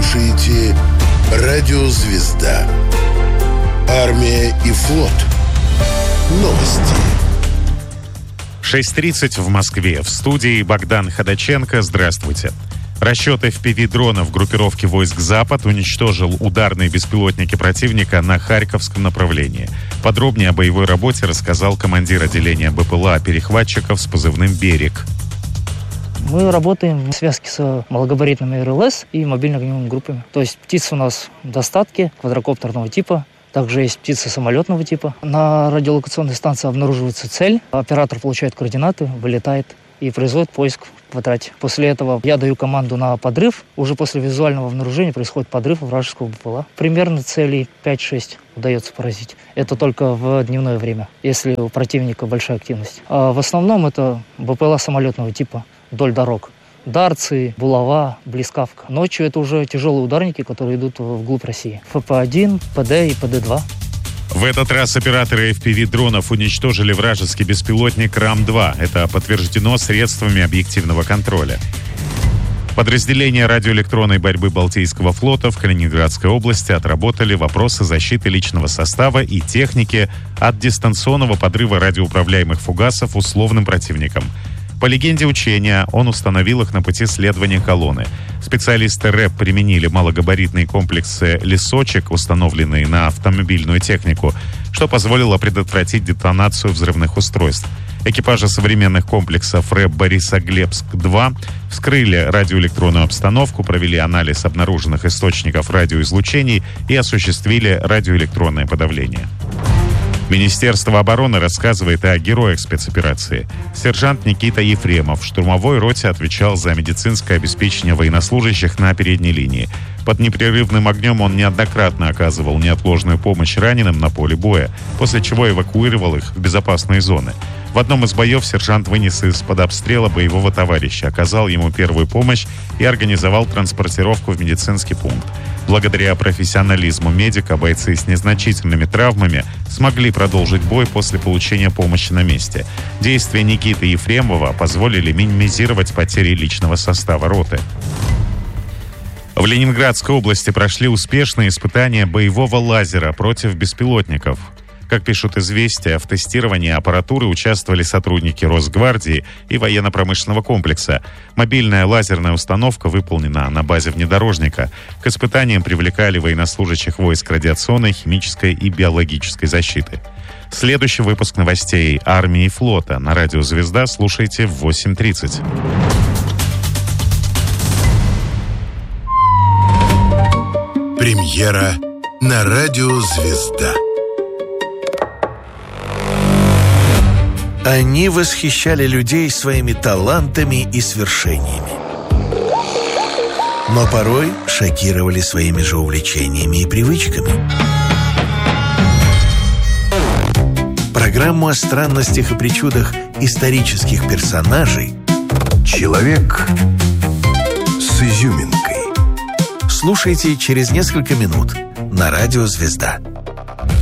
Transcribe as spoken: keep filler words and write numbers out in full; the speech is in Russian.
слушаете «Радио Звезда». Армия и флот. Новости. шесть тридцать в Москве. В студии Богдан Ходаченко. Здравствуйте. Расчет эф пи ви-дронов группировки войск «Запад» уничтожил ударные беспилотники противника на Харьковском направлении. Подробнее о боевой работе рассказал командир отделения бэ пэ эл а перехватчиков с позывным «Берег». Мы работаем в связке с малогабаритными эр эл эс и мобильно-огневыми группами. То есть птиц у нас в достатке, квадрокоптерного типа. Также есть птицы самолетного типа. На радиолокационной станции обнаруживается цель. Оператор получает координаты, вылетает и производит поиск в квадрате. После этого я даю команду на подрыв. Уже после визуального обнаружения происходит подрыв вражеского бэ пэ эл а. Примерно целей пять-шесть удается поразить. Это только в дневное время, если у противника большая активность. А в основном это бэ пэ эл а самолетного типа вдоль дорог. Дарцы, булава, блискавка. Ночью это уже тяжелые ударники, которые идут вглубь России. эф пэ один, пэ дэ и пэ дэ два. В этот раз операторы эф пи ви-дронов уничтожили вражеский беспилотник рам два. Это подтверждено средствами объективного контроля. Подразделения радиоэлектронной борьбы Балтийского флота в Калининградской области отработали вопросы защиты личного состава и техники от дистанционного подрыва радиоуправляемых фугасов условным противником. По легенде учения, он установил их на пути следования колонны. Специалисты рэп применили малогабаритные комплексы «Лесочек», установленные на автомобильную технику, что позволило предотвратить детонацию взрывных устройств. Экипажи современных комплексов рэп «Борисоглебск-два» вскрыли радиоэлектронную обстановку, провели анализ обнаруженных источников радиоизлучений и осуществили радиоэлектронное подавление. Министерство обороны рассказывает о героях спецоперации. Сержант Никита Ефремов в штурмовой роте отвечал за медицинское обеспечение военнослужащих на передней линии. Под непрерывным огнем он неоднократно оказывал неотложную помощь раненым на поле боя, после чего эвакуировал их в безопасные зоны. В одном из боев сержант вынес из-под обстрела боевого товарища, оказал ему первую помощь и организовал транспортировку в медицинский пункт. Благодаря профессионализму медика бойцы с незначительными травмами смогли продолжить бой после получения помощи на месте. Действия Никиты Ефремова позволили минимизировать потери личного состава роты. В Ленинградской области прошли успешные испытания боевого лазера против беспилотников. Как пишут «Известия», в тестировании аппаратуры участвовали сотрудники Росгвардии и военно-промышленного комплекса. Мобильная лазерная установка выполнена на базе внедорожника. К испытаниям привлекали военнослужащих войск радиационной, химической и биологической защиты. Следующий выпуск новостей армии и флота на радио «Звезда» слушайте в восемь тридцать. Премьера на радио «Звезда». Они восхищали людей своими талантами и свершениями. Но порой шокировали своими же увлечениями и привычками. Программу о странностях и причудах исторических персонажей «Человек с изюминкой». слушайте через несколько минут на радио «Звезда».